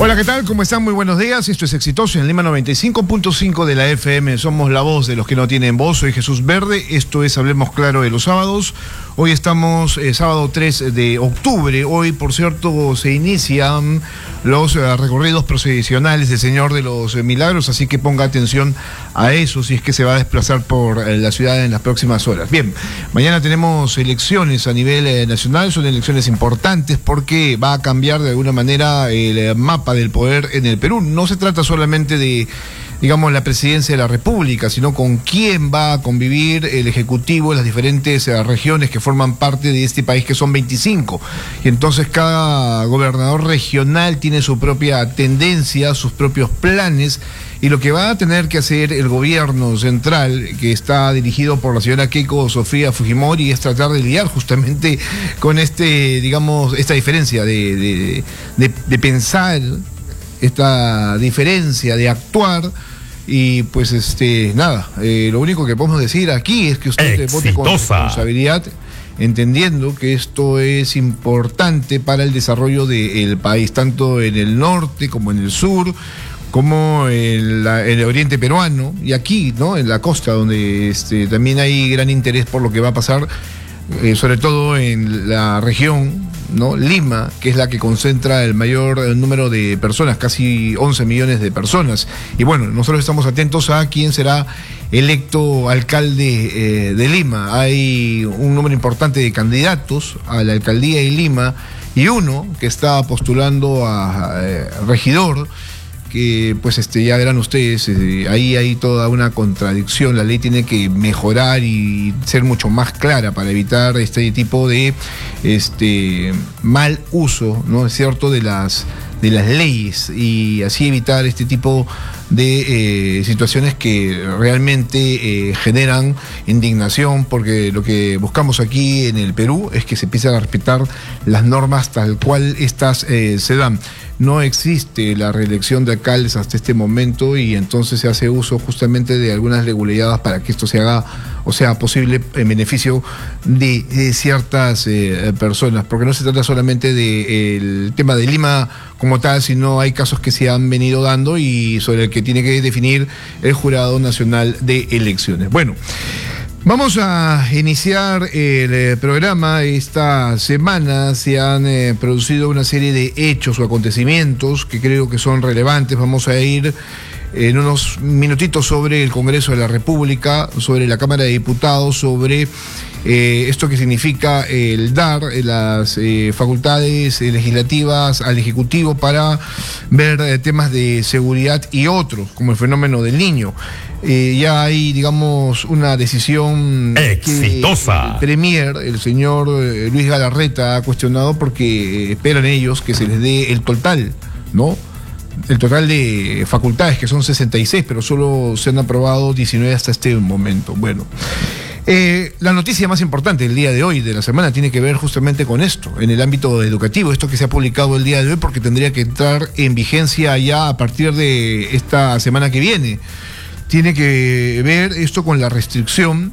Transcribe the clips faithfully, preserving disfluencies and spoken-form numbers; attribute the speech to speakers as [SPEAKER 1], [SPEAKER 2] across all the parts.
[SPEAKER 1] Hola, ¿qué tal? ¿Cómo están? Muy buenos días. Esto es Exitoso en Lima noventa y cinco punto cinco de la F M. Somos la voz de los que no tienen voz. Soy Jesús Verde. Esto es Hablemos Claro de los sábados. Hoy estamos eh, sábado tres de octubre. Hoy, por cierto, se inician los eh, recorridos procesionales del Señor de los eh, Milagros, así que ponga atención a eso si es que se va a desplazar por eh, la ciudad en las próximas horas. Bien, mañana tenemos elecciones a nivel eh, nacional. Son elecciones importantes porque va a cambiar de alguna manera el eh, mapa del poder en el Perú. No se trata solamente de, digamos, la presidencia de la República, sino con quién va a convivir el Ejecutivo en las diferentes eh, regiones que forman parte de este país, que son veinticinco. Y entonces cada gobernador regional tiene su propia tendencia, sus propios planes, y lo que va a tener que hacer el gobierno central, que está dirigido por la señora Keiko Sofía Fujimori, es tratar de lidiar justamente con este, digamos, esta diferencia de, de, de, de pensar, esta diferencia de actuar. Y pues este nada, eh, lo único que podemos decir aquí es que usted vote con responsabilidad, entendiendo que esto es importante para el desarrollo del país, tanto en el norte como en el sur, como en, la, en el oriente peruano y aquí, ¿no?, en la costa, donde este, también hay gran interés por lo que va a pasar, eh, sobre todo en la región, ¿no?, Lima, que es la que concentra el mayor número de personas, casi once millones de personas. Y bueno, nosotros estamos atentos a quién será electo alcalde eh, de Lima. Hay un número importante de candidatos a la alcaldía de Lima y uno que está postulando a, a, a regidor, que pues este ya verán ustedes, eh, ahí hay toda una contradicción. La ley tiene que mejorar y ser mucho más clara para evitar este tipo de este mal uso, ¿no es cierto?, de las de las leyes, y así evitar este tipo de eh, situaciones que realmente eh, generan indignación, porque lo que buscamos aquí en el Perú es que se empiecen a respetar las normas tal cual estas eh, se dan. No existe la reelección de alcaldes hasta este momento, y entonces se hace uso justamente de algunas regularidades para que esto se haga o sea posible en beneficio de, de ciertas eh, personas, porque no se trata solamente del tema de Lima como tal, sino hay casos que se han venido dando y sobre el que tiene que definir el Jurado Nacional de Elecciones. Bueno, vamos a iniciar el programa. Esta semana se han eh, producido una serie de hechos o acontecimientos que creo que son relevantes. Vamos a ir en unos minutitos sobre el Congreso de la República, sobre la Cámara de Diputados, sobre eh, esto que significa el dar las eh, facultades eh, legislativas al Ejecutivo para ver eh, temas de seguridad y otros, como el fenómeno del niño. Eh, ya hay, digamos, una decisión
[SPEAKER 2] exitosa.
[SPEAKER 1] El Premier, el señor eh, Luis Galarreta, ha cuestionado porque eh, esperan ellos que se les dé el total, ¿no? El total de facultades, que son sesenta y seis, pero solo se han aprobado diecinueve hasta este momento. Bueno, eh, la noticia más importante del día de hoy, de la semana, tiene que ver justamente con esto, en el ámbito educativo, esto que se ha publicado el día de hoy, porque tendría que entrar en vigencia ya a partir de esta semana que viene. Tiene que ver esto con la restricción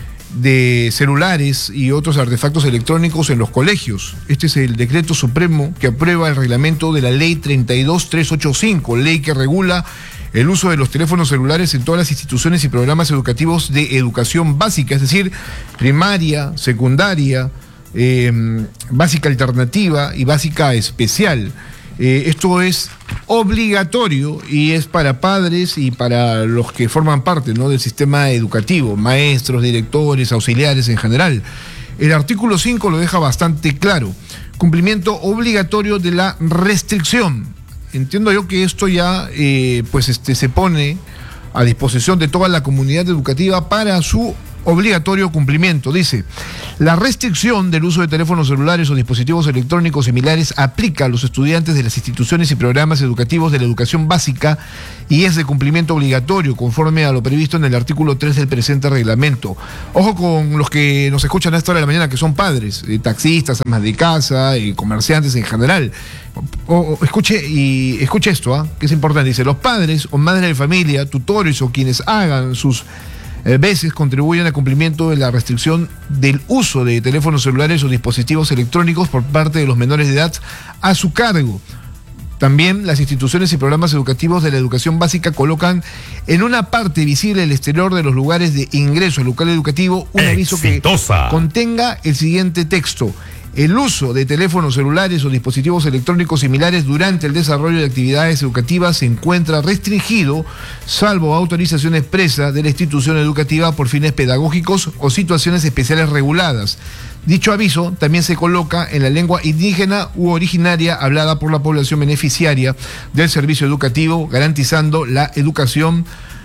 [SPEAKER 1] de celulares y otros artefactos electrónicos en los colegios. Este es el decreto supremo que aprueba el reglamento de la ley treinta y dos mil trescientos ochenta y cinco, ley que regula el uso de los teléfonos celulares en todas las instituciones y programas educativos de educación básica, es decir, primaria, secundaria, eh, básica alternativa y básica especial. Eh, esto es obligatorio y es para padres y para los que forman parte, ¿no?, del sistema educativo, maestros, directores, auxiliares en general. El artículo cinco lo deja bastante claro: cumplimiento obligatorio de la restricción. Entiendo yo que esto ya eh, pues este, se pone a disposición de toda la comunidad educativa para su obligatorio cumplimiento. Dice: la restricción del uso de teléfonos celulares o dispositivos electrónicos similares aplica a los estudiantes de las instituciones y programas educativos de la educación básica y es de cumplimiento obligatorio conforme a lo previsto en el artículo tres del presente reglamento. Ojo con los que nos escuchan a esta hora de la mañana, que son padres, eh, taxistas, amas de casa y eh, comerciantes en general. O, o, escuche y escuche esto, ¿ah? que es importante. Dice: los padres o madres de familia, tutores o quienes hagan sus veces contribuyen al cumplimiento de la restricción del uso de teléfonos celulares o dispositivos electrónicos por parte de los menores de edad a su cargo. También las instituciones y programas educativos de la educación básica colocan en una parte visible del exterior de los lugares de ingreso al local educativo un aviso que contenga el siguiente texto: el uso de teléfonos celulares o dispositivos electrónicos similares durante el desarrollo de actividades educativas se encuentra restringido, salvo autorización expresa de la institución educativa por fines pedagógicos o situaciones especiales reguladas. Dicho aviso también se coloca en la lengua indígena u originaria hablada por la población beneficiaria del servicio educativo, garantizando la educación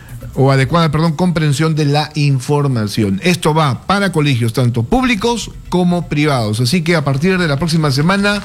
[SPEAKER 1] o adecuada, perdón, comprensión de la información. Esto va para colegios tanto públicos como privados. Así que a partir de la próxima semana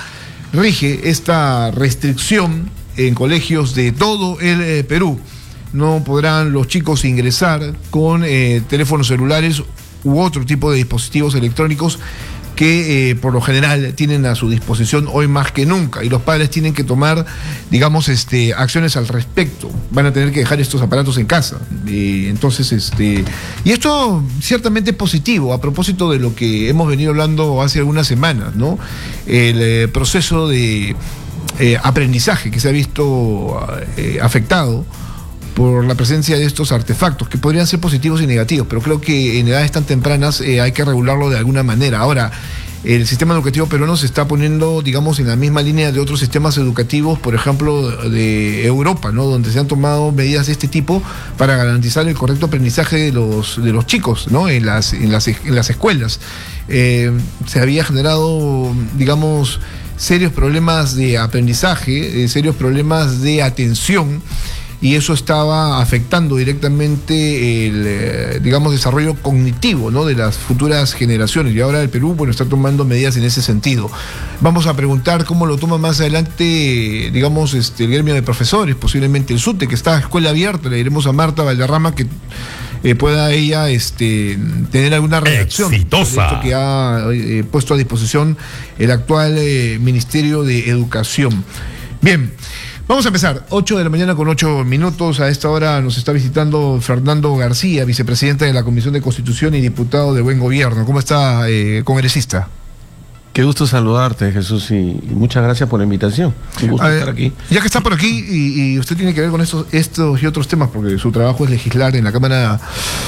[SPEAKER 1] rige esta restricción en colegios de todo el eh, Perú. No podrán los chicos ingresar con eh, teléfonos celulares u otro tipo de dispositivos electrónicos que eh, por lo general tienen a su disposición hoy más que nunca, y los padres tienen que tomar, digamos, este, acciones al respecto. Van a tener que dejar estos aparatos en casa. Eh, entonces, este, y esto ciertamente es positivo, a propósito de lo que hemos venido hablando hace algunas semanas, ¿no? El eh, proceso de eh, aprendizaje que se ha visto eh, afectado por la presencia de estos artefactos, que podrían ser positivos y negativos, pero creo que en edades tan tempranas eh, hay que regularlo de alguna manera. Ahora, el sistema educativo peruano se está poniendo, digamos, en la misma línea de otros sistemas educativos, por ejemplo, de Europa, ¿no? Donde se han tomado medidas de este tipo para garantizar el correcto aprendizaje de los, de los chicos, ¿no? En las, en las, en las escuelas. Eh, se había generado, digamos, serios problemas de aprendizaje, eh, serios problemas de atención, y eso estaba afectando directamente el, eh, digamos, desarrollo cognitivo, ¿no?, de las futuras generaciones. Y ahora el Perú, bueno, está tomando medidas en ese sentido. Vamos a preguntar cómo lo toma más adelante, digamos, este, el gremio de profesores, posiblemente el SUTE, que está a escuela abierta. Le diremos a Marta Valderrama que eh, pueda ella este, tener alguna reacción
[SPEAKER 2] exitosa
[SPEAKER 1] de esto que ha eh, puesto a disposición el actual eh, Ministerio de Educación. Bien. Vamos a empezar, ocho de la mañana con ocho minutos. A esta hora nos está visitando Fernando García, vicepresidente de la Comisión de Constitución y diputado de Buen Gobierno. ¿Cómo está, eh, congresista?
[SPEAKER 3] Qué gusto saludarte, Jesús, y, y muchas gracias por la invitación. Un gusto
[SPEAKER 1] ver,
[SPEAKER 3] estar aquí.
[SPEAKER 1] Ya que está por aquí, y, y usted tiene que ver con estos, estos y otros temas, porque su trabajo es legislar en la Cámara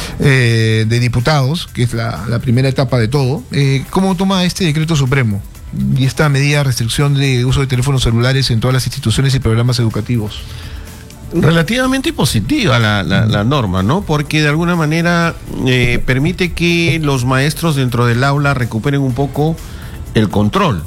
[SPEAKER 1] eh, de Diputados, que es la, la primera etapa de todo. Eh, ¿Cómo toma este decreto supremo y esta medida de restricción de uso de teléfonos celulares en todas las instituciones y programas educativos?
[SPEAKER 3] Relativamente positiva la, la, la norma, ¿no? Porque de alguna manera eh, permite que los maestros dentro del aula recuperen un poco el control,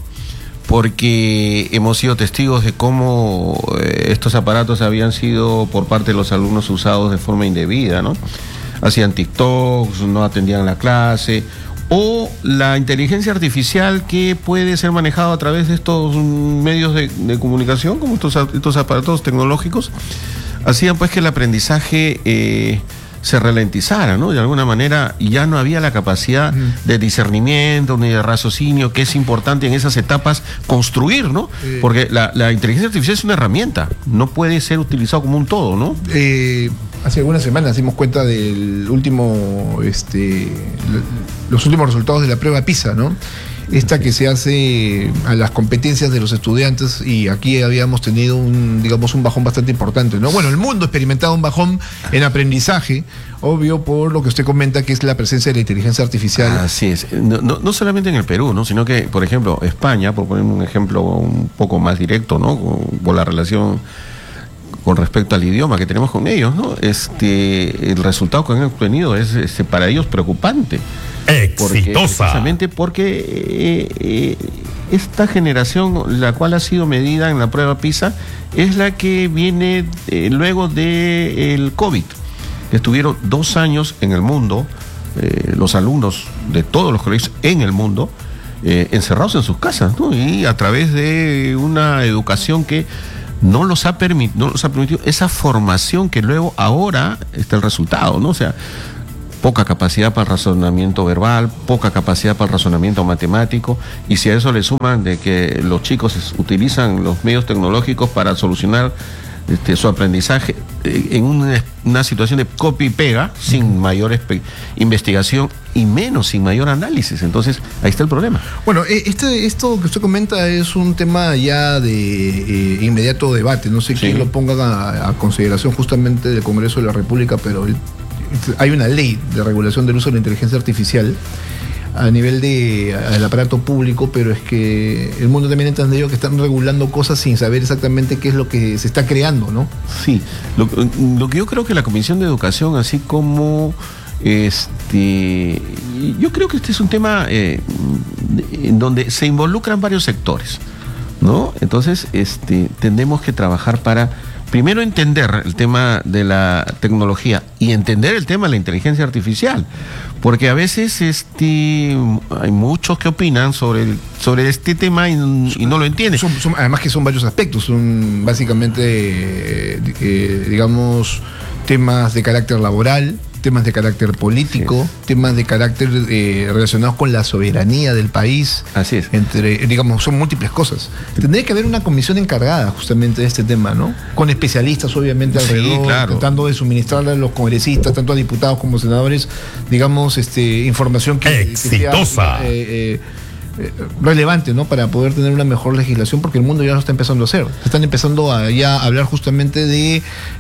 [SPEAKER 3] porque hemos sido testigos de cómo eh, estos aparatos habían sido por parte de los alumnos usados de forma indebida, ¿no? Hacían TikToks, no atendían la clase, o la inteligencia artificial que puede ser manejada a través de estos medios de, de comunicación, como estos, estos aparatos tecnológicos, hacían pues que el aprendizaje eh, se ralentizara, ¿no? De alguna manera ya no había la capacidad de discernimiento ni de raciocinio, que es importante en esas etapas construir, ¿no? Eh, Porque la, la inteligencia artificial es una herramienta, no puede ser utilizado como un todo, ¿no?
[SPEAKER 1] Eh, hace algunas semanas dimos cuenta del último, este, los últimos resultados de la prueba PISA, ¿no? Esta que se hace a las competencias de los estudiantes, y aquí habíamos tenido un, digamos, un bajón bastante importante, ¿no? Bueno, el mundo ha experimentado un bajón en aprendizaje, obvio por lo que usted comenta, que es la presencia de la inteligencia artificial.
[SPEAKER 3] Así es, no, no, no solamente en el Perú, ¿no?, sino que, por ejemplo, España, por poner un ejemplo un poco más directo, ¿no?, por la relación con respecto al idioma que tenemos con ellos, ¿no? Este, el resultado que han obtenido es, es para ellos preocupante.
[SPEAKER 2] Exitosa.
[SPEAKER 3] Porque, precisamente porque eh, eh, esta generación, la cual ha sido medida en la prueba PISA, es la que viene eh, luego del COVID, que estuvieron dos años en el mundo, eh, los alumnos de todos los colegios en el mundo, eh, encerrados en sus casas, ¿no? Y a través de una educación que no los ha permitido, no los ha permitido esa formación que luego ahora está el resultado, ¿no? O sea, poca capacidad para el razonamiento verbal, poca capacidad para el razonamiento matemático, y si a eso le suman de que los chicos utilizan los medios tecnológicos para solucionar este, su aprendizaje, en una, una situación de copia y pega, sin mayor investigación y menos sin mayor análisis. Entonces, ahí está el problema.
[SPEAKER 1] Bueno, este, esto que usted comenta es un tema ya de eh, inmediato debate. No sé sí. quién lo ponga a, a consideración justamente del Congreso de la República, pero el, hay una ley de regulación del uso de la inteligencia artificial a nivel de al aparato público, pero es que el mundo también ha entendido que están regulando cosas sin saber exactamente qué es lo que se está creando, ¿no?
[SPEAKER 3] Sí, lo, lo que yo creo que la Comisión de Educación, así como este, yo creo que este es un tema eh, en donde se involucran varios sectores, ¿no? Entonces, este, tenemos que trabajar para primero entender el tema de la tecnología y entender el tema de la inteligencia artificial, porque a veces este, hay muchos que opinan sobre, el, sobre este tema y, y no lo entienden.
[SPEAKER 1] Son, son, además que son varios aspectos, son básicamente, eh, eh, digamos, temas de carácter laboral, temas de carácter político, sí. temas de carácter eh, relacionados con la soberanía del país.
[SPEAKER 3] Así es.
[SPEAKER 1] Entre, digamos, son múltiples cosas. Tendría que haber una comisión encargada justamente de este tema, ¿no? Con especialistas, obviamente, alrededor, sí, claro. tratando de suministrarle a los congresistas, tanto a diputados como senadores, digamos, este, información que,
[SPEAKER 2] exitosa.
[SPEAKER 1] que sea eh, eh, relevante, ¿no? Para poder tener una mejor legislación, porque el mundo ya lo está empezando a hacer. Están empezando a ya hablar justamente de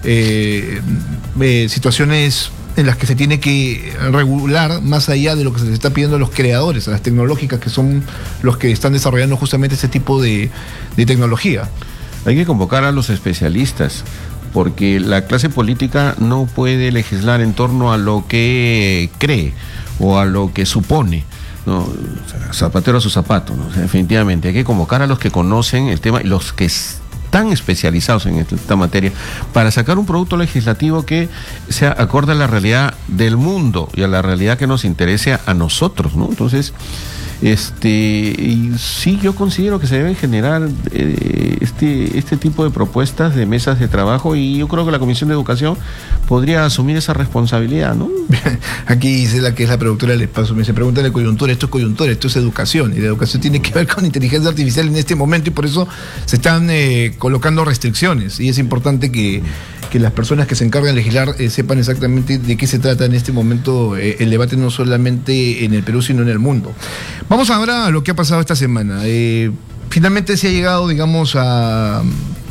[SPEAKER 1] eh, eh, situaciones en las que se tiene que regular más allá de lo que se les está pidiendo a los creadores, a las tecnológicas, que son los que están desarrollando justamente ese tipo de, de tecnología.
[SPEAKER 3] Hay que convocar a los especialistas, porque la clase política no puede legislar en torno a lo que cree o a lo que supone, ¿no? O sea, zapatero a su zapato, ¿no? O sea, definitivamente hay que convocar a los que conocen el tema y los que están especializados en esta materia para sacar un producto legislativo que sea acorde a la realidad del mundo y a la realidad que nos interese a nosotros, ¿no? Entonces, este, y sí, yo considero que se deben generar eh, este, este tipo de propuestas de mesas de trabajo, y yo creo que la Comisión de Educación podría asumir esa responsabilidad, ¿no?
[SPEAKER 1] Aquí dice la que es la productora del espacio, me se pregunta de coyuntura, esto es coyuntura, esto es educación, y la educación tiene que ver con inteligencia artificial en este momento, y por eso se están eh, colocando restricciones, y es importante que, que las personas que se encargan de legislar eh, sepan exactamente de qué se trata en este momento eh, el debate, no solamente en el Perú, sino en el mundo. Vamos ahora a lo que ha pasado esta semana. Eh, finalmente se ha llegado, digamos, a...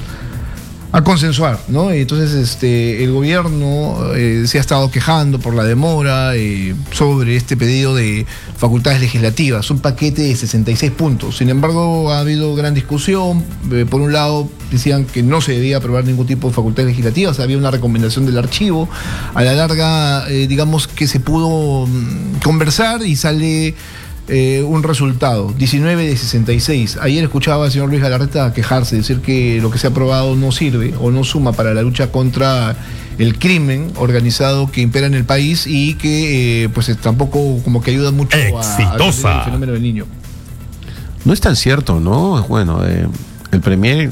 [SPEAKER 1] a consensuar, ¿no? Entonces, este, el gobierno eh, se ha estado quejando por la demora eh, sobre este pedido de facultades legislativas, un paquete de sesenta y seis puntos. Sin embargo, ha habido gran discusión. Eh, por un lado, decían que no se debía aprobar ningún tipo de facultades legislativas, había una recomendación del archivo. A la larga, eh, digamos que se pudo mm, conversar y sale Eh, un resultado, diecinueve de sesenta y seis. Ayer escuchaba al señor Luis Galarreta quejarse, decir que lo que se ha aprobado no sirve o no suma para la lucha contra el crimen organizado que impera en el país, y que eh, pues tampoco como que ayuda mucho
[SPEAKER 2] Exitosa.
[SPEAKER 1] a, a el fenómeno del niño.
[SPEAKER 3] No es tan cierto, ¿no? Bueno, eh, el Premier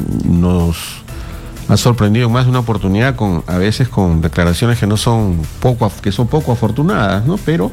[SPEAKER 3] nos ha sorprendido en más de una oportunidad con, a veces con declaraciones que no son poco, que son poco afortunadas, ¿no? Pero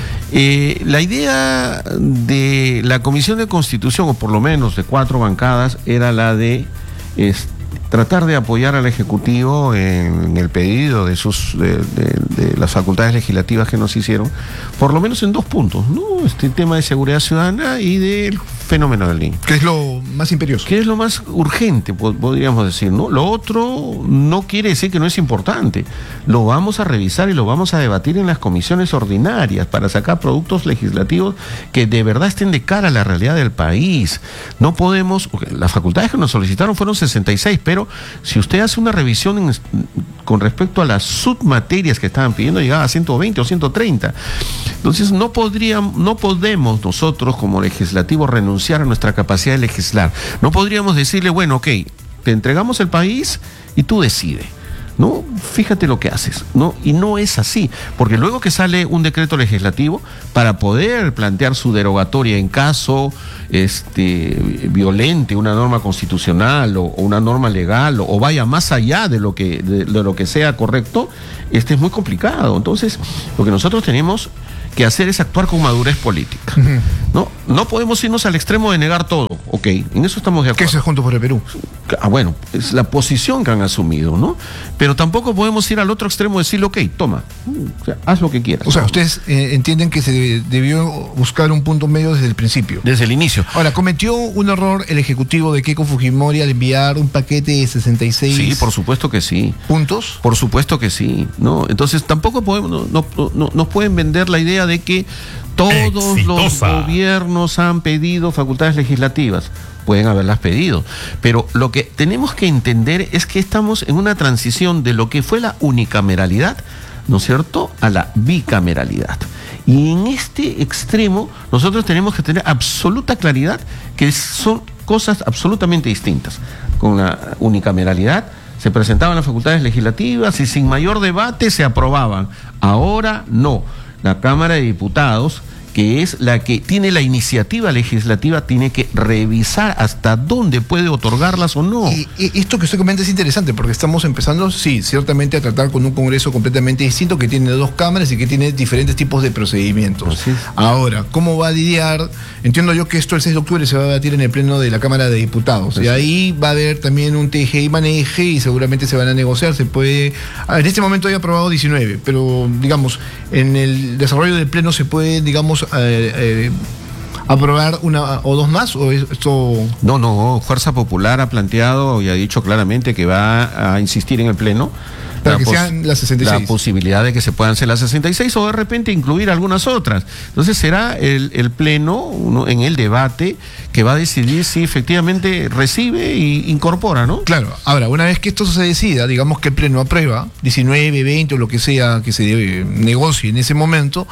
[SPEAKER 3] Eh, la idea de la Comisión de Constitución, o por lo menos de cuatro bancadas, era la de es, tratar de apoyar al Ejecutivo en, en el pedido de sus de, de, de las facultades legislativas que nos hicieron, por lo menos en dos puntos, ¿no? Este tema de seguridad ciudadana y del fenómeno del niño.
[SPEAKER 1] ¿Qué es lo más imperioso?
[SPEAKER 3] ¿Qué es lo más urgente, podríamos decir, ¿no? Lo otro no quiere decir que no es importante. Lo vamos a revisar y lo vamos a debatir en las comisiones ordinarias para sacar productos legislativos que de verdad estén de cara a la realidad del país. No podemos, las facultades que nos solicitaron fueron sesenta y seis, pero si usted hace una revisión en, con respecto a las submaterias que estaban pidiendo, llegaba a ciento veinte o ciento treinta. Entonces no podríamos, no podemos nosotros como legislativo renunciar a nuestra capacidad de legislar. No podríamos decirle, bueno, ok, te entregamos el país y tú decides, ¿no? Fíjate lo que haces, ¿no? Y no es así, porque luego que sale un decreto legislativo, para poder plantear su derogatoria en caso este, violente una norma constitucional o, o una norma legal, o, o vaya más allá de lo que, de, de lo que sea correcto, este es muy complicado. Entonces, lo que nosotros tenemos que hacer es actuar con madurez política. Uh-huh. No, no podemos irnos al extremo de negar todo, ok, en eso estamos de acuerdo.
[SPEAKER 1] ¿Qué es Juntos por el Perú?
[SPEAKER 3] Ah, bueno, es la posición que han asumido, ¿no? Pero tampoco podemos ir al otro extremo y decirle, ok, toma, o sea, haz lo que quieras.
[SPEAKER 1] O sea, ustedes eh, entienden que se debió buscar un punto medio desde el principio.
[SPEAKER 3] Desde el inicio.
[SPEAKER 1] Ahora, ¿cometió un error el ejecutivo de Keiko Fujimori al enviar un paquete de sesenta y seis
[SPEAKER 3] Sí, por supuesto que sí.
[SPEAKER 1] puntos?
[SPEAKER 3] Por supuesto que sí, ¿no? Entonces tampoco podemos, no, no, no, nos pueden vender la idea de que todos Exitosa. los gobiernos han pedido facultades legislativas. Pueden haberlas pedido. Pero lo que tenemos que entender es que estamos en una transición de lo que fue la unicameralidad, ¿no es cierto?, a la bicameralidad. Y en este extremo nosotros tenemos que tener absoluta claridad que son cosas absolutamente distintas. Con la unicameralidad se presentaban las facultades legislativas y sin mayor debate se aprobaban. Ahora no. La Cámara de Diputados, que es la que tiene la iniciativa legislativa, tiene que revisar hasta dónde puede otorgarlas o no.
[SPEAKER 1] Y, y esto que usted comenta es interesante, porque estamos empezando, sí, ciertamente a tratar con un Congreso completamente distinto, que tiene dos cámaras y que tiene diferentes tipos de procedimientos.
[SPEAKER 3] Así es.
[SPEAKER 1] Ahora, ¿cómo va a lidiar? Entiendo yo que esto el seis de octubre se va a debatir en el Pleno de la Cámara de Diputados. Así. Y ahí va a haber también un teje y maneje y seguramente se van a negociar. Se puede. En este momento hay aprobado diecinueve, pero digamos, en el desarrollo del Pleno se puede, digamos, Eh, eh, aprobar una o dos más, o esto.
[SPEAKER 3] No, no, Fuerza Popular ha planteado y ha dicho claramente que va a insistir en el Pleno
[SPEAKER 1] para que sean las sesenta y seis.
[SPEAKER 3] La posibilidad de que se puedan ser las sesenta y seis o de repente incluir algunas otras. Entonces será el, el Pleno uno, en el debate que va a decidir si efectivamente recibe e incorpora, ¿no?
[SPEAKER 1] Claro, ahora, una vez que esto se decida, digamos que el Pleno aprueba, diecinueve, veinte o lo que sea que se eh, negocie en ese momento,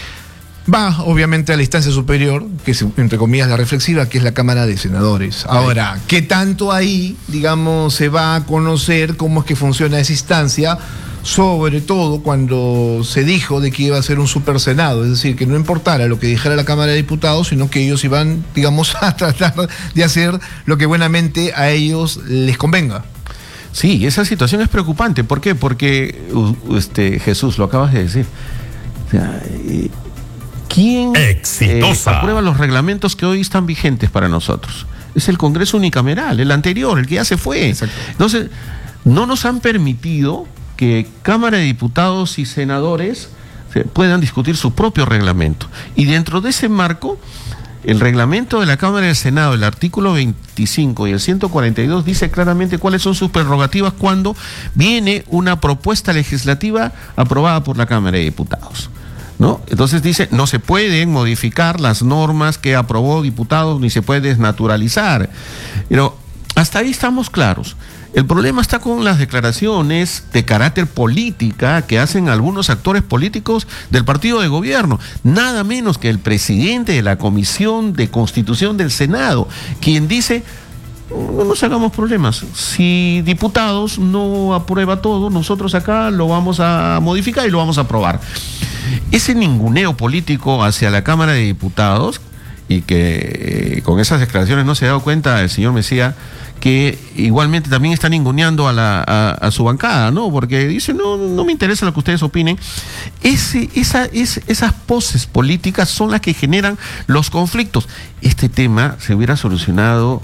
[SPEAKER 1] va obviamente a la instancia superior, que es entre comillas la reflexiva, que es la Cámara de Senadores. Ahora, ¿qué tanto ahí, digamos, se va a conocer cómo es que funciona esa instancia? Sobre todo cuando se dijo de que iba a ser un super senado, es decir, que no importara lo que dijera la Cámara de Diputados, sino que ellos iban, digamos, a tratar de hacer lo que buenamente a ellos les convenga.
[SPEAKER 3] Sí, esa situación es preocupante. ¿Por qué? Porque, este, Jesús, lo acabas de decir. O sea, eh, ¿Quién eh, aprueba los reglamentos que hoy están vigentes para nosotros? Es el Congreso unicameral, el anterior, el que ya se fue. Exacto. Entonces, no nos han permitido que Cámara de Diputados y senadores puedan discutir su propio reglamento. Y dentro de ese marco, el reglamento de la Cámara del Senado, el artículo veinticinco y el ciento cuarenta y dos, dice claramente cuáles son sus prerrogativas cuando viene una propuesta legislativa aprobada por la Cámara de Diputados, ¿no? Entonces dice, no se pueden modificar las normas que aprobó diputados, ni se puede desnaturalizar. Pero hasta ahí estamos claros. El problema está con las declaraciones de carácter política que hacen algunos actores políticos del partido de gobierno, nada menos que el presidente de la Comisión de Constitución del Senado, quien dice, no nos hagamos problemas, si diputados no aprueba todo, nosotros acá lo vamos a modificar y lo vamos a aprobar. Ese ninguneo político hacia la Cámara de Diputados, y que eh, con esas declaraciones no se ha dado cuenta el señor Mejía, que igualmente también está ninguneando a, la, a, a su bancada, ¿no? Porque dice, no, no me interesa lo que ustedes opinen. Ese, esa, es, esas poses políticas son las que generan los conflictos. Este tema se hubiera solucionado,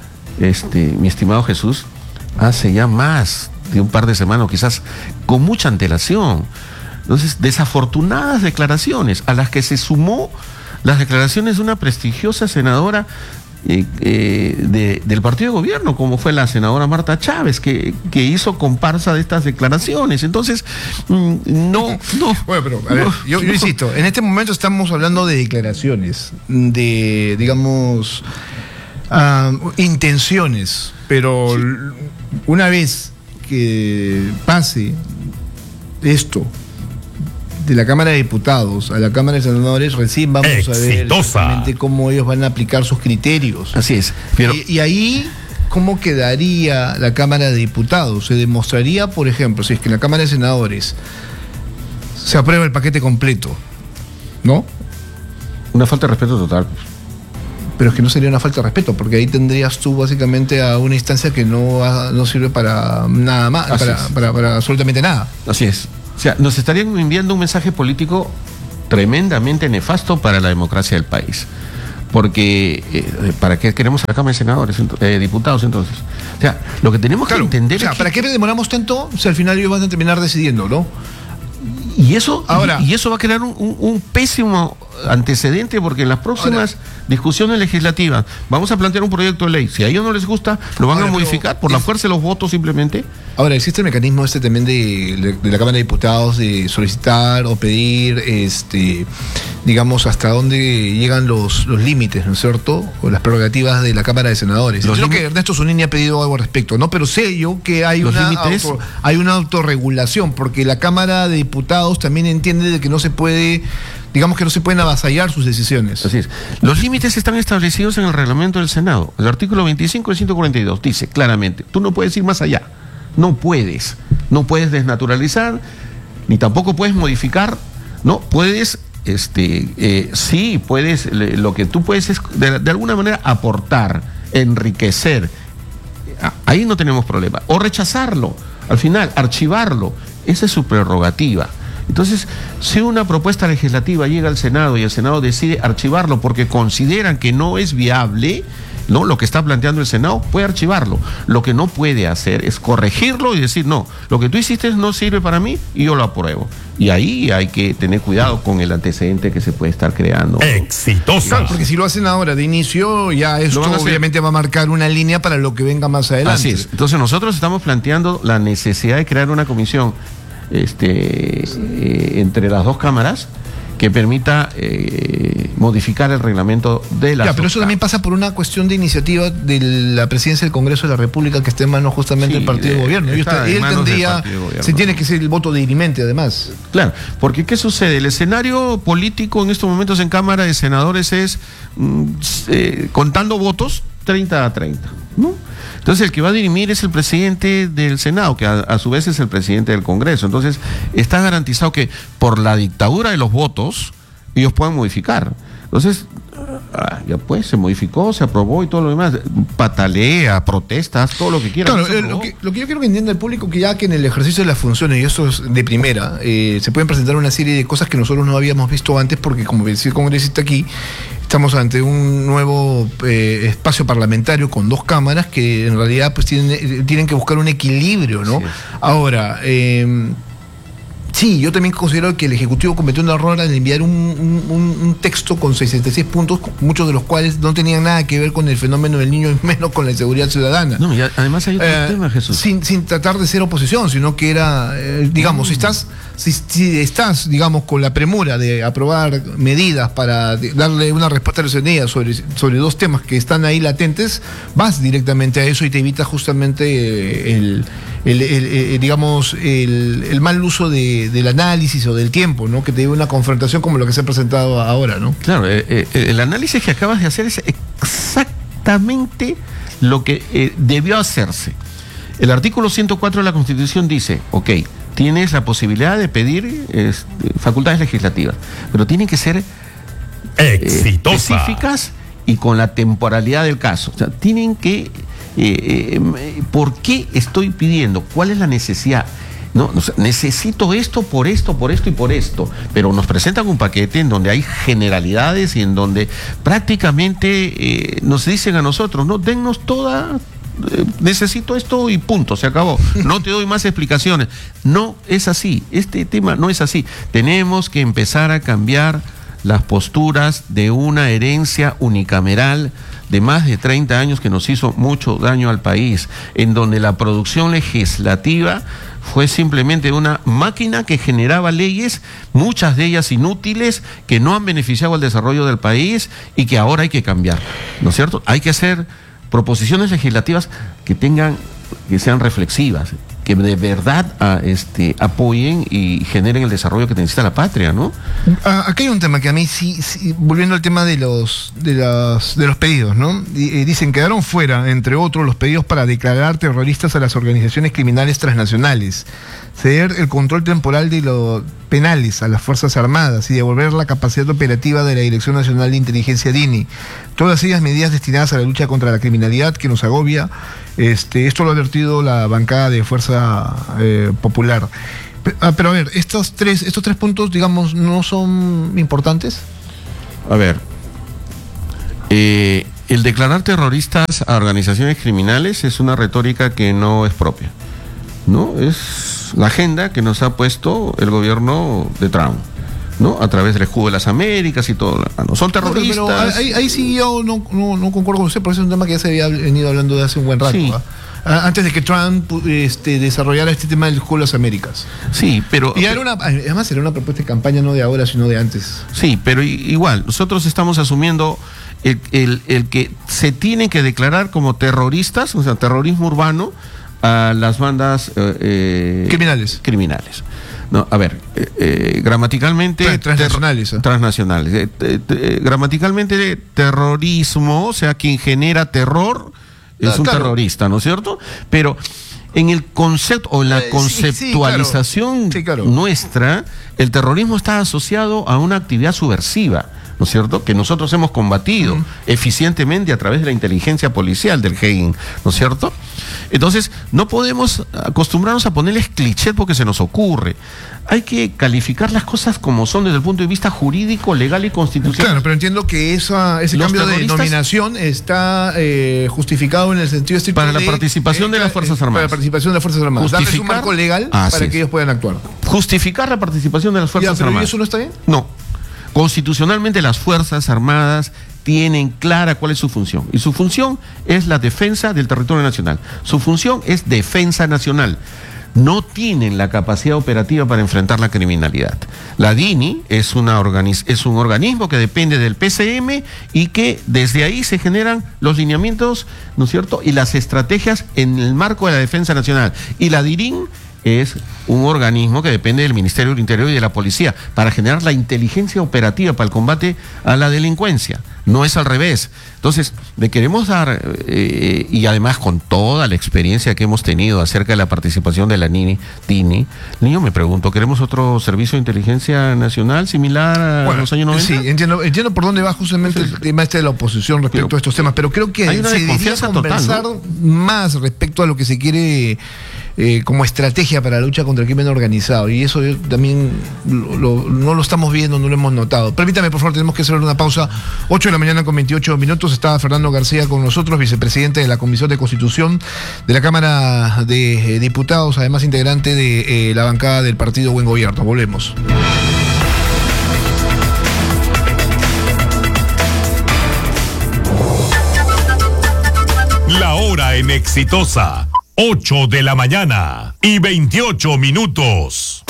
[SPEAKER 3] este, mi estimado Jesús, hace ya más de un par de semanas, quizás con mucha antelación. Entonces, desafortunadas declaraciones a las que se sumó las declaraciones de una prestigiosa senadora eh, eh, de, del partido de gobierno, como fue la senadora Marta Chávez, que, que hizo comparsa de estas declaraciones. Entonces, mm, no, no.
[SPEAKER 1] Bueno, pero a ver, no, yo, yo no. insisto, en este momento estamos hablando de declaraciones, de, digamos, uh, intenciones, pero sí, una vez que pase esto de la Cámara de Diputados a la Cámara de Senadores, recién vamos Exitosa. a ver exactamente cómo ellos van a aplicar sus criterios.
[SPEAKER 3] Así es. Pero...
[SPEAKER 1] Y, y ahí, ¿cómo quedaría la Cámara de Diputados? Se demostraría, por ejemplo, si es que en la Cámara de Senadores se aprueba el paquete completo, ¿no?
[SPEAKER 3] Una falta de respeto total.
[SPEAKER 1] Pero es que no sería una falta de respeto, porque ahí tendrías tú básicamente a una instancia que no, no sirve para nada más, para, para, para, para absolutamente nada.
[SPEAKER 3] Así es. O sea, nos estarían enviando un mensaje político tremendamente nefasto para la democracia del país. Porque, eh, ¿para qué queremos a la Cámara de Senadores, eh, diputados entonces? O sea, lo que tenemos
[SPEAKER 1] claro,
[SPEAKER 3] que entender
[SPEAKER 1] o sea,
[SPEAKER 3] es que...
[SPEAKER 1] ¿para qué demoramos tanto si al final ellos van a terminar decidiendo, no?
[SPEAKER 3] Y eso,
[SPEAKER 1] ahora,
[SPEAKER 3] y, y eso va a crear un, un, un pésimo antecedente, porque en las próximas ahora, discusiones legislativas vamos a plantear un proyecto de ley. Si a ellos no les gusta, lo van ahora, a modificar por es, la fuerza de los votos simplemente.
[SPEAKER 1] Ahora, existe el mecanismo este también de, de la Cámara de Diputados de solicitar o pedir, este, digamos, hasta dónde llegan los, los límites, ¿no es cierto? O las prerrogativas de la Cámara de Senadores. Creo que Ernesto Zunini ha pedido algo al respecto, ¿no? Pero sé yo que hay una, auto, hay una autorregulación, porque la Cámara de Diputados también entiende de que no se puede, digamos que no se pueden avasallar sus decisiones.
[SPEAKER 3] Así es. Los límites están establecidos en el reglamento del Senado. El artículo veinticinco del ciento cuarenta y dos dice claramente, tú no puedes ir más allá. No puedes. No puedes desnaturalizar, ni tampoco puedes modificar. No, puedes, este, eh, sí, puedes, le, lo que tú puedes es de, de alguna manera aportar, enriquecer. Ahí no tenemos problema. O rechazarlo, al final, archivarlo. Esa es su prerrogativa. Entonces, si una propuesta legislativa llega al Senado y el Senado decide archivarlo porque consideran que no es viable, ¿no?, lo que está planteando el Senado, puede archivarlo. Lo que no puede hacer es corregirlo y decir, no, lo que tú hiciste no sirve para mí y yo lo apruebo. Y ahí hay que tener cuidado con el antecedente que se puede estar creando.
[SPEAKER 1] Exitosa. Claro, porque si lo hacen ahora de inicio, ya esto obviamente va a marcar una línea para lo que venga más adelante.
[SPEAKER 3] Así es. Entonces nosotros estamos planteando la necesidad de crear una comisión este, eh, entre las dos cámaras que permita eh, modificar el reglamento de la...
[SPEAKER 1] Ya, pero eso también pasa por una cuestión de iniciativa de la presidencia del Congreso de la República, que está en manos justamente del sí, partido de gobierno. Y usted, él tendría, se tiene que ser el voto dirimente además.
[SPEAKER 3] Claro, porque ¿qué sucede? El escenario político en estos momentos en Cámara de Senadores es, mm, eh, contando votos, treinta a treinta, ¿no? Entonces el que va a dirimir es el presidente del Senado, que a, a su vez es el presidente del Congreso. Entonces está garantizado que por la dictadura de los votos ellos puedan modificar. Entonces, ah, ya pues, se modificó, se aprobó y todo lo demás. Patalea, protestas, todo lo que quiera.
[SPEAKER 1] Claro, eh, lo, que, lo que yo quiero que entienda el público, que ya que en el ejercicio de las funciones, y eso es de primera, eh, se pueden presentar una serie de cosas que nosotros no habíamos visto antes, porque como decía el congresista aquí, estamos ante un nuevo eh, espacio parlamentario con dos cámaras que en realidad pues tienen, tienen que buscar un equilibrio, ¿no? Sí. Ahora, eh, sí, yo también considero que el Ejecutivo cometió un error al enviar un, un, un texto con sesenta y seis puntos, muchos de los cuales no tenían nada que ver con el fenómeno del niño y menos con la seguridad ciudadana.
[SPEAKER 3] No, y además hay otro eh, tema, Jesús.
[SPEAKER 1] Sin, sin tratar de ser oposición, sino que era, eh, digamos, mm. si estás... Si, si estás, digamos, con la premura de aprobar medidas para de, darle una respuesta a la ciudadanía sobre, sobre dos temas que están ahí latentes, vas directamente a eso y te evitas justamente el, el, el, el digamos, el, el mal uso de, del análisis o del tiempo, ¿no? Que te lleve una confrontación como lo que se ha presentado ahora, ¿no?
[SPEAKER 3] Claro, eh, eh, el análisis que acabas de hacer es exactamente lo que eh, debió hacerse. El artículo ciento cuatro de la Constitución dice, ok, tienes la posibilidad de pedir eh, facultades legislativas, pero tienen que ser eh, específicas y con la temporalidad del caso. O sea, tienen que... Eh, eh, ¿por qué estoy pidiendo? ¿Cuál es la necesidad? No, o sea, necesito esto por esto, por esto y por esto, pero nos presentan un paquete en donde hay generalidades y en donde prácticamente eh, nos dicen a nosotros, no, dennos toda... necesito esto y punto, se acabó. No te doy más explicaciones. No es así. Este tema no es así. Tenemos que empezar a cambiar las posturas de una herencia unicameral de más de treinta años que nos hizo mucho daño al país, en donde la producción legislativa fue simplemente una máquina que generaba leyes, muchas de ellas inútiles, que no han beneficiado al desarrollo del país y que ahora hay que cambiar, ¿no es cierto? Hay que hacer proposiciones legislativas que tengan, que sean reflexivas, que de verdad a, este, apoyen y generen el desarrollo que necesita la patria, ¿no?
[SPEAKER 1] Ah, aquí hay un tema que a mí sí, sí volviendo al tema de los de los, de los pedidos, ¿no? Y, y dicen, quedaron fuera, entre otros, los pedidos para declarar terroristas a las organizaciones criminales transnacionales, ceder el control temporal de los penales a las Fuerzas Armadas y devolver la capacidad operativa de la Dirección Nacional de Inteligencia D I N I. Todas ellas medidas destinadas a la lucha contra la criminalidad que nos agobia. Este, esto lo ha advertido la bancada de Fuerza eh, Popular. Pero, pero a ver, estos tres, estos tres puntos, digamos, ¿no son importantes?
[SPEAKER 3] A ver, Eh, el declarar terroristas a organizaciones criminales es una retórica que no es propia, ¿no? Es la agenda que nos ha puesto el gobierno de Trump, ¿no? A través del escudo de las Américas y todo. No, son terroristas.
[SPEAKER 1] No, pero, pero ahí, ahí sí yo no, no, no concuerdo con usted, porque es un tema que ya se había venido hablando de hace un buen rato.
[SPEAKER 3] Sí.
[SPEAKER 1] ¿eh? Antes de que Trump este, desarrollara este tema del escudo de las Américas.
[SPEAKER 3] Sí, pero...
[SPEAKER 1] Y era una, además era una propuesta de campaña no de ahora, sino de antes.
[SPEAKER 3] Sí, pero igual, nosotros estamos asumiendo el, el, el que se tienen que declarar como terroristas, o sea, terrorismo urbano, a las bandas eh,
[SPEAKER 1] criminales.
[SPEAKER 3] Criminales. No, a ver, eh, eh, gramaticalmente...
[SPEAKER 1] Transnacionales.
[SPEAKER 3] Ter, ¿eh? Transnacionales. Eh, eh, eh, gramaticalmente, terrorismo, o sea, quien genera terror... es un claro. terrorista, ¿no es cierto? Pero en el concepto o en la eh, conceptualización sí, sí, claro. Sí, claro. nuestra, el terrorismo está asociado a una actividad subversiva, ¿no es cierto? Que nosotros hemos combatido uh-huh. eficientemente a través de la inteligencia policial del G E I N, ¿no es cierto? Entonces, no podemos acostumbrarnos a ponerles clichés porque se nos ocurre. Hay que calificar las cosas como son desde el punto de vista jurídico, legal y constitucional.
[SPEAKER 1] Claro, pero entiendo que esa, ese cambio de denominación está eh, justificado en el sentido estricto
[SPEAKER 3] para la
[SPEAKER 1] de,
[SPEAKER 3] participación eh, de las Fuerzas Armadas.
[SPEAKER 1] Para la participación de las Fuerzas Armadas. Darles un marco legal para que ellos puedan actuar.
[SPEAKER 3] Justificar la participación de las Fuerzas
[SPEAKER 1] ya, pero
[SPEAKER 3] Armadas.
[SPEAKER 1] ¿Y eso no está bien?
[SPEAKER 3] No. Constitucionalmente las Fuerzas Armadas tienen clara cuál es su función. Y su función es la defensa del territorio nacional. Su función es defensa nacional. No tienen la capacidad operativa para enfrentar la criminalidad. La DINI es, una organiz- es un organismo que depende del P C M y que desde ahí se generan los lineamientos, ¿no es cierto?, y las estrategias en el marco de la defensa nacional. Y la DIRIN es un organismo que depende del Ministerio del Interior y de la Policía para generar la inteligencia operativa para el combate a la delincuencia. No es al revés. Entonces, le queremos dar, eh, y además con toda la experiencia que hemos tenido acerca de la participación de la DINI, DINI, yo me pregunto, ¿queremos otro servicio de inteligencia nacional similar a bueno, los años noventa?
[SPEAKER 1] Sí, entiendo, entiendo por dónde va justamente el tema este de la oposición respecto pero, a estos temas, pero creo que
[SPEAKER 3] hay una
[SPEAKER 1] se debería conversar total, ¿no? más respecto a lo que se quiere eh, como estrategia para la lucha contra el crimen organizado, y eso yo también lo, lo, no lo estamos viendo, no lo hemos notado. Permítame, por favor, tenemos que hacer una pausa. ocho de la mañana con veintiocho minutos. Está Fernando García con nosotros, vicepresidente de la Comisión de Constitución de la Cámara de Diputados, además integrante de eh, la bancada del Partido Buen Gobierno. Volvemos.
[SPEAKER 2] La hora en Exitosa, ocho de la mañana y veintiocho minutos.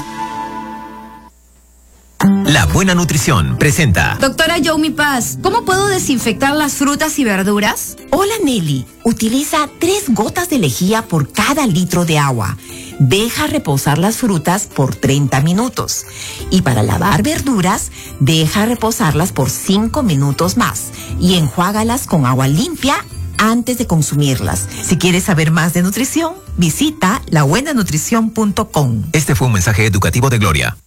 [SPEAKER 4] La Buena Nutrición presenta.
[SPEAKER 5] Doctora Yomi Paz, ¿cómo puedo desinfectar las frutas y verduras?
[SPEAKER 6] Hola Nelly, utiliza tres gotas de lejía por cada litro de agua. Deja reposar las frutas por treinta minutos. Y para lavar verduras, deja reposarlas por cinco minutos más. Y enjuágalas con agua limpia antes de consumirlas. Si quieres saber más de nutrición, visita la buena nutrición punto com.
[SPEAKER 4] Este fue un mensaje educativo de Gloria.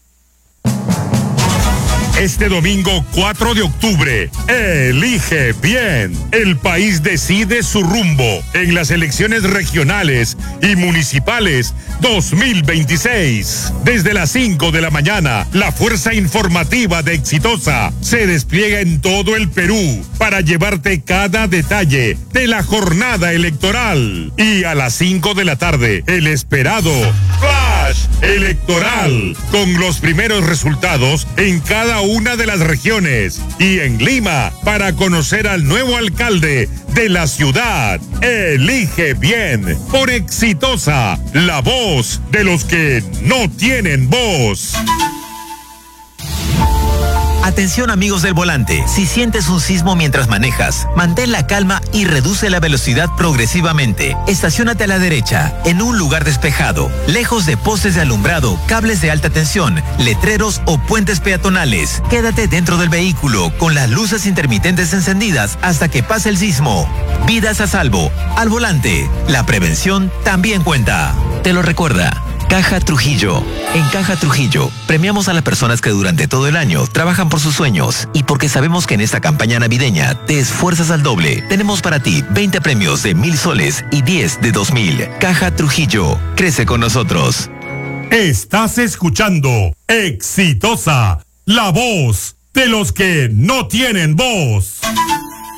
[SPEAKER 2] Este domingo cuatro de octubre, elige bien. El país decide su rumbo en las elecciones regionales y municipales dos mil veintiséis. Desde las cinco de la mañana, la fuerza informativa de Exitosa se despliega en todo el Perú para llevarte cada detalle de la jornada electoral. Y a las cinco de la tarde, el esperado Flash Electoral, con los primeros resultados en cada una de las regiones y en Lima para conocer al nuevo alcalde de la ciudad. Elige bien por Exitosa, la voz de los que no tienen voz.
[SPEAKER 4] Atención amigos del volante, si sientes un sismo mientras manejas, mantén la calma y reduce la velocidad progresivamente. Estaciónate a la derecha, en un lugar despejado, lejos de postes de alumbrado, cables de alta tensión, letreros o puentes peatonales. Quédate dentro del vehículo con las luces intermitentes encendidas hasta que pase el sismo. Vidas a salvo, al volante. La prevención también cuenta. Te lo recuerda. Caja Trujillo. En Caja Trujillo, premiamos a las personas que durante todo el año trabajan por sus sueños. Y porque sabemos que en esta campaña navideña te esfuerzas al doble, tenemos para ti veinte premios de mil soles y diez de dos mil. Caja Trujillo, crece con nosotros.
[SPEAKER 2] Estás escuchando Exitosa, la voz de los que no tienen voz.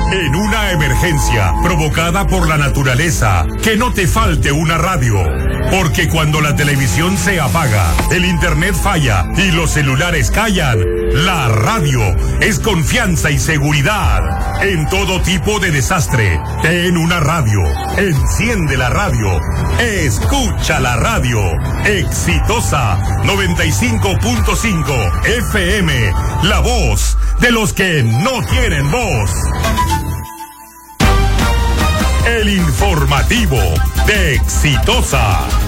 [SPEAKER 2] En una emergencia provocada por la naturaleza, que no te falte una radio. Porque cuando la televisión se apaga, el internet falla y los celulares callan, la radio es confianza y seguridad. En todo tipo de desastre, ten una radio. Enciende la radio. Escucha la radio. Exitosa noventa y cinco punto cinco F M. La voz de los que no tienen voz. El informativo de Exitosa.